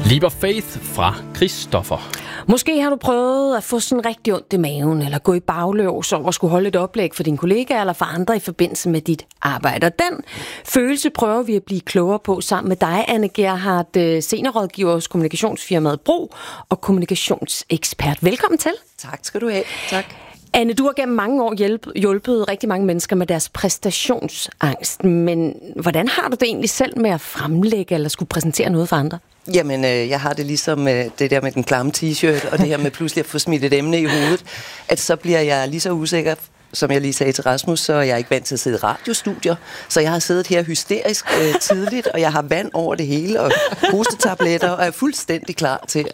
Leap of Faith fra Christoffer. Måske har du prøvet at få sådan rigtig ondt i maven, eller gå i bagløs over at skulle holde et oplæg for dine kollegaer eller for andre i forbindelse med dit arbejde. Og den følelse prøver vi at blive klogere på sammen med dig, Anne Gerhardt, seniorrådgiver hos kommunikationsfirmaet Bro og kommunikationsekspert. Velkommen til. Tak skal du have. Tak. Anne, du har gennem mange år hjulpet rigtig mange mennesker med deres præstationsangst, men hvordan har du det egentlig selv med at fremlægge eller skulle præsentere noget for andre? Jamen, jeg har det ligesom det der med den klamme t-shirt, og det her med pludselig at få smidt et emne i hovedet, at så bliver jeg lige så usikker, som jeg lige sagde til Rasmus, så er jeg ikke vant til at sidde i radiostudier, så jeg har siddet her hysterisk tidligt, og jeg har vand over det hele, og hostetabletter, og er fuldstændig klar til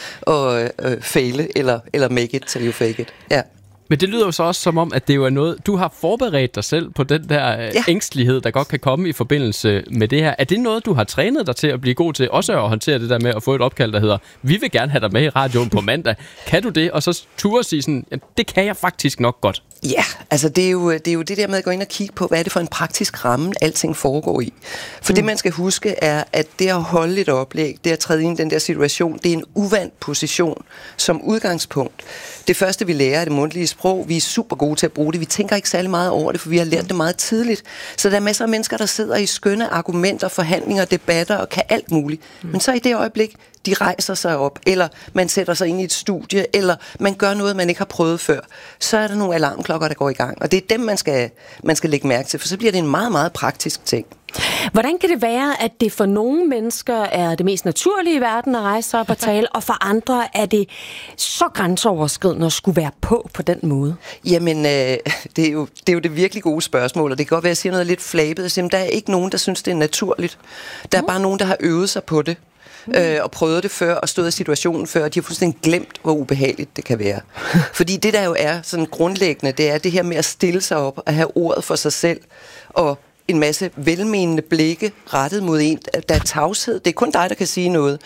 at faile, eller make it till you fake it. Ja. Men det lyder jo så også som om, at det jo er noget, du har forberedt dig selv på den der ængstelighed, der godt kan komme i forbindelse med det her. Er det noget, du har trænet dig til at blive god til, også at håndtere det der med at få et opkald, der hedder, vi vil gerne have dig med i radioen på mandag. Kan du det? Og så turde sige sådan, det kan jeg faktisk nok godt. Ja, altså det er jo det der med at gå ind og kigge på, hvad er det for en praktisk ramme, alting foregår i. For det, man skal huske, er, at det at holde et oplæg, det at træde ind i den der situation, det er en uvant position som udgangspunkt. Det første, vi lærer, er det mundtlige sprog. Vi er super gode til at bruge det. Vi tænker ikke særlig meget over det, for vi har lært det meget tidligt. Så der er masser af mennesker, der sidder i skønne argumenter, forhandlinger, debatter og kan alt muligt. Men så i det øjeblik, de rejser sig op, eller man sætter sig ind i et studie, eller man gør noget, man ikke har prøvet før, så er der nogle alarmklokker, der går i gang. Og det er dem, man skal lægge mærke til, for så bliver det en meget, meget praktisk ting. Hvordan kan det være, at det for nogle mennesker er det mest naturlige i verden at rejse sig op og tale, og for andre er det så grænseoverskridende at skulle være på den måde? Jamen, det er jo det virkelig gode spørgsmål, og det kan godt være, at jeg siger noget lidt flabet. Der er ikke nogen, der synes, det er naturligt. Der er bare nogen, der har øvet sig på det. Og prøvet det før, og stået i situationen før, og de har fuldstændig glemt, hvor ubehageligt det kan være. Fordi det, der jo er sådan grundlæggende, det er det her med at stille sig op og have ordet for sig selv, og en masse velmenende blikke rettet mod en, der er tavshed. Det er kun dig, der kan sige noget.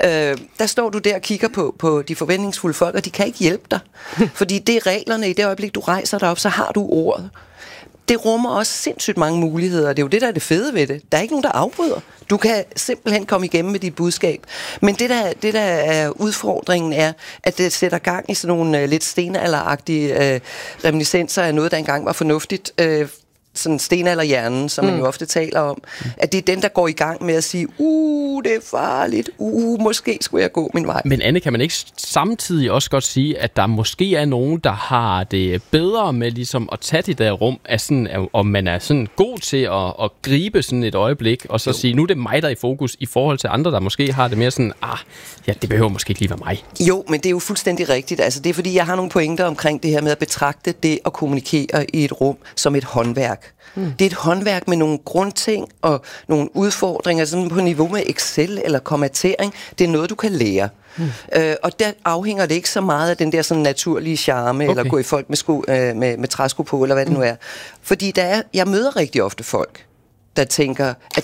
Der står du der og kigger på de forventningsfulde folk, og de kan ikke hjælpe dig. Fordi det er reglerne. I det øjeblik, du rejser dig op, så har du ordet. Det rummer også sindssygt mange muligheder, og det er jo det, der er det fede ved det. Der er ikke nogen, der afbryder. Du kan simpelthen komme igennem med dit budskab. Men det der er udfordringen, er, at det sætter gang i sådan nogle lidt stenalderagtige reminiscenser af noget, der engang var fornuftigt. Sådan stenalderhjernen, som man jo ofte taler om, at det er den, der går i gang med at sige, det er farligt, måske skulle jeg gå min vej. Men Anne, kan man ikke samtidig også godt sige, at der måske er nogen, der har det bedre med ligesom at tage det der rum, af sådan, om man er sådan god til at gribe sådan et øjeblik, og så sige, nu er det mig, der er i fokus, i forhold til andre, der måske har det mere sådan, det behøver måske ikke lige være mig. Jo, men det er jo fuldstændig rigtigt. Altså, det er fordi, jeg har nogle pointer omkring det her med at betragte det at kommunikere i et rum som et håndværk. Det er et håndværk med nogle grundting og nogle udfordringer, sådan på niveau med Excel eller kommatering. Det er noget, du kan lære. Og der afhænger det ikke så meget af den der sådan naturlige charme, eller gå i folk med træsko på, eller hvad det nu er. Fordi jeg møder rigtig ofte folk, der tænker, at